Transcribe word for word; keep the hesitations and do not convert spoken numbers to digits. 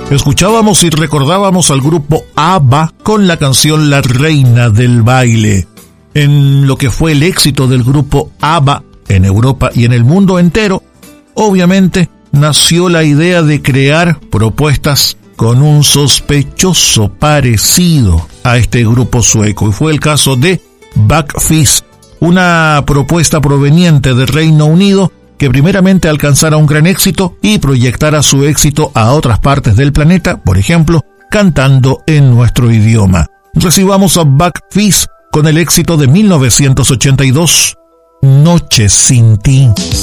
Escuchábamos y recordábamos al grupo ABBA con la canción La Reina del Baile. En lo que fue el éxito del grupo ABBA en Europa y en el mundo entero, obviamente nació la idea de crear propuestas con un sospechoso parecido a este grupo sueco, y fue el caso de Backfish, una propuesta proveniente del Reino Unido que primeramente alcanzara un gran éxito y proyectara su éxito a otras partes del planeta, por ejemplo, cantando en nuestro idioma. Recibamos a Backfish con el éxito de mil novecientos ochenta y dos, Noche sin ti.